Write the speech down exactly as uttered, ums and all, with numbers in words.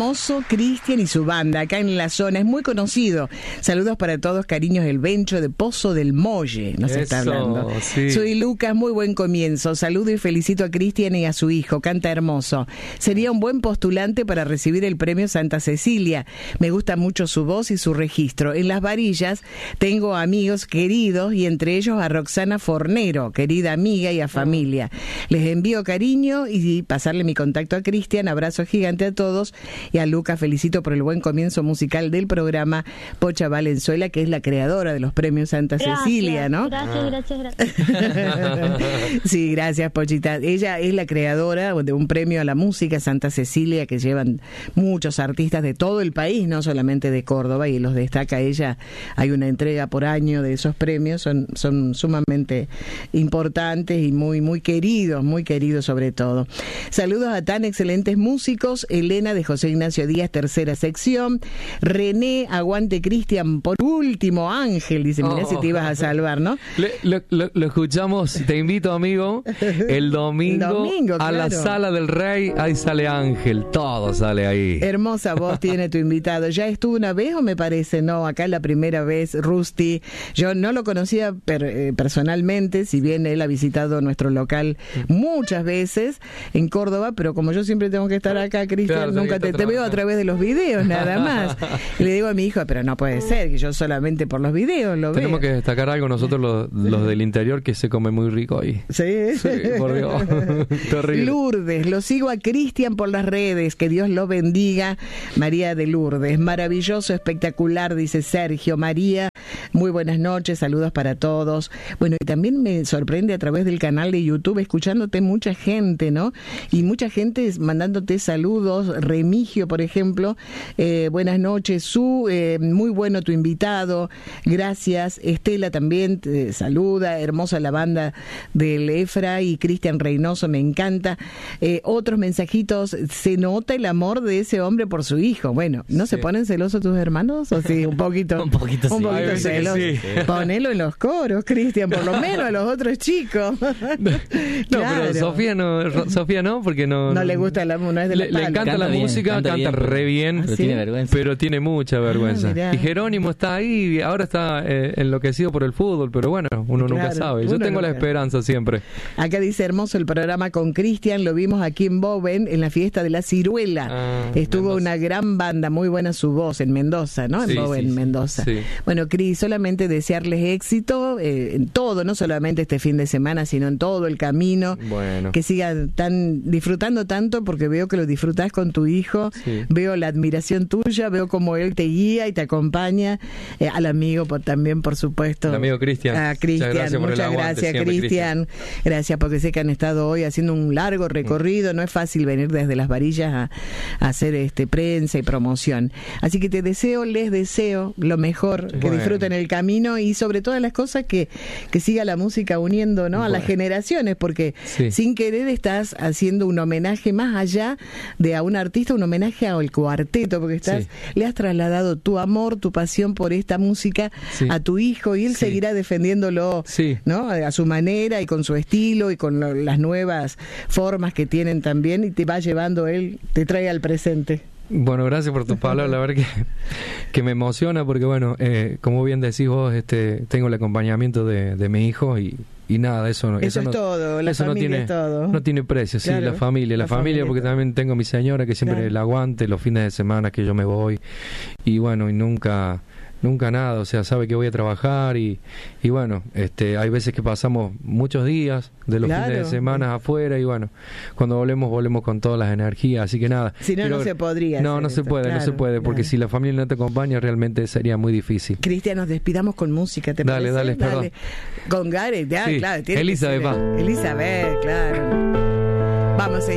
hermoso, Cristian y su banda, acá en la zona, es muy conocido. Saludos para todos, cariños, el Bencho de Pozo del Molle, nos Eso, está hablando. Sí. Soy Lucas, muy buen comienzo. Saludo y felicito a Cristian y a su hijo, canta hermoso. Sería un buen postulante para recibir el premio Santa Cecilia. Me gusta mucho su voz y su registro. En Las Varillas tengo amigos queridos y entre ellos a Roxana Fornero, querida amiga y a familia. Les envío cariño y pasarle mi contacto a Cristian. Abrazo gigante a todos y a Lucas felicito por el buen comienzo musical del programa. Pocha Valenzuela, que es la creadora de los premios Santa Gracias, Cecilia, ¿no? Gracias, gracias, gracias. Sí, gracias, Pochita. Ella es la creadora de un premio a la música Santa Cecilia que llevan muchos artistas de todo el país, no solamente de Córdoba, y los destaca ella. Hay una entrega por año de esos premios, son, son sumamente importantes y muy, muy queridos, muy queridos sobre todo. Saludos a tan excelentes músicos. Elena de José Ignacio Díaz, tercera sección. René, aguante Cristian, por último. Ángel dice, mirá oh. si te ibas a salvar, ¿no? Le, lo, lo, lo escuchamos, te invito, amigo, el domingo, el domingo a claro. la Sala del Rey. Ahí sale Ángel, todo sale ahí. Hermosa voz tiene tu invitado. ¿Ya estuvo una vez o me parece? No, acá es la primera vez, Rusty. Yo no lo conocía per, eh, personalmente, si bien él ha visitado nuestro local muchas veces en Córdoba, pero como yo siempre tengo que estar acá, Cristian, Claro, nunca te, te veo a través de los videos, nada más. Y le digo a mi hijo, pero no puede ser que yo solamente por los videos lo veo. Tenemos que destacar algo nosotros los, los del interior, que se come muy rico ahí. Sí, sí por Dios. Terrible. Lourdes, lo sigo a Cristian por las redes, que Dios lo bendiga. María de Lourdes, maravilloso, espectacular, dice Sergio. María, muy buenas noches, saludos para todos. Bueno, y también me sorprende a través del canal de YouTube escuchándote mucha gente, ¿no? Y mucha gente mandándote saludos. Remigio, por ejemplo, eh, buenas noches, Su, eh, muy bueno tu invitado, gracias. Estela también te saluda, hermosa la banda del Efra y Cristian Reynoso, me encanta. Eh, otros mensajitos, se nota el amor de ese hombre por su hijo. Bueno, ¿no sí. se ponen celosos tus hermanos? ¿O sí? Un poquito. un poquito un sí. poquito celosos. Sí. Ponelo en los coros, Cristian, por lo menos a los otros chicos. No, claro. pero Sofía no, Sofía no, porque no... No le gusta la no es de la le, le encanta canta la bien, música, canta, canta bien, re bien, pero, ¿sí? tiene vergüenza. pero tiene mucha vergüenza. Ah, y Jerónimo está ahí, ahora está eh, enloquecido por el fútbol, pero bueno, uno claro, nunca sabe. Yo tengo nunca. la esperanza siempre. Acá dice, hermoso el programa con Cristian, lo vimos aquí en Boven, en la fiesta de la Ciruela. Ah, Estuvo Mendoza. Una gran banda, muy buena su voz, en Mendoza, ¿no? En sí, Boven, sí, Mendoza. Sí. Bueno, Cris, solamente desearles éxito eh, en todo, no solamente este fin de semana, sino en todo el camino. Bueno. Que sigan tan disfrutando tanto, porque veo que lo disfrutás con tu hijo, sí. veo la admiración tuya, veo cómo él te guía y te acompaña, eh, al amigo por, también, por supuesto. El amigo Cristian. A Cristian, muchas gracias, muchas gracias Cristian. Gracias, porque sé que han estado hoy haciendo un largo recorrido, no es fácil venir desde Las Varillas a, a hacer este prensa y promoción. Así que te deseo, les deseo lo mejor, que bueno. disfruten el camino y sobre todas las cosas que, que siga la música uniendo, ¿no? Bueno. a las generaciones, porque sí. sin querer estás haciendo un homenaje más allá de a un artista, un homenaje al cuarteto, porque estás sí. le has trasladado tu amor, tu pasión por esta música sí. a tu hijo y él sí. seguirá defendiéndolo sí. ¿no? a su manera y con su estilo y con lo, las nuevas formas que tienen también, y te va llevando él, te trae al presente. Bueno, gracias por tus palabras, la verdad que, que me emociona porque, bueno, eh, como bien decís vos, este, tengo el acompañamiento de, de mi hijo y, y nada, eso, eso, eso es no, todo, la eso familia no tiene, es todo. No tiene precio, sí, claro, la familia, la, la familia, familia porque todo. También tengo a mi señora que siempre claro. la aguante los fines de semana que yo me voy y bueno, y nunca... Nunca nada, o sea, sabe que voy a trabajar y, y bueno, este, hay veces que pasamos muchos días de los claro. fines de semana afuera y bueno, cuando volvemos, volvemos con todas las energías, así que nada. Si no, no se podría. No, no se puede, claro, no se puede, porque claro. si la familia no te acompaña realmente sería muy difícil. Cristian, nos despidamos con música, ¿te dale, parece? Dale, dale, dale. Con Gareth, ya, sí. claro. Elizabeth, va. Elizabeth, claro. Vamos a